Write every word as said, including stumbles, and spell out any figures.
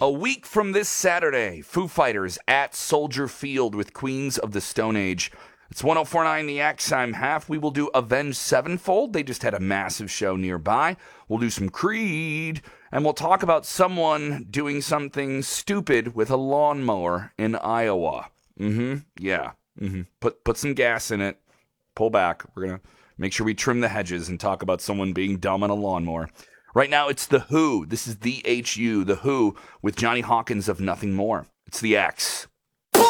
A week from this Saturday, Foo Fighters at Soldier Field with Queens of the Stone Age. It's one oh four point nine The X. I'm Half. We will do Avenged Sevenfold. They just had a massive show nearby. We'll do some Creed. And we'll talk about someone doing something stupid with a lawnmower in Iowa. Mm-hmm. Yeah. Mm-hmm. Put, put some gas in it. Pull back. We're going to make sure we trim the hedges and talk about someone being dumb on a lawnmower. Right now, it's The Who. This is The H U, The Who, with Johnny Hawkins of Nothing More. It's The X.